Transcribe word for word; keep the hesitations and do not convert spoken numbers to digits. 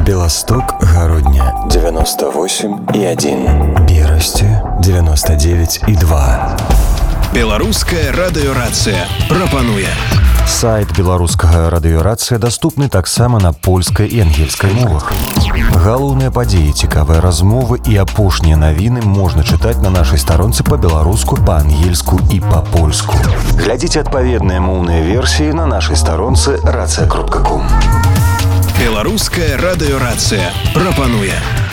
Белосток, Городня девяносто восемь и один, Берасці девяносто девять и два. Беларуская радыёрацыя прапануе. Сайт беларускага радыёрацыя даступны таксама на польскай і ангельскай мовах. Галоўныя падзеі, цікавыя размовы і апошнія навіны можна чытаць на нашай старонцы па-беларуску, па-ангельску і па-польску. Глядзіце адпаведныя моўныя версіі на нашай старонцы рацыя кропка ком. Беларуская радыёрацыя прапануе.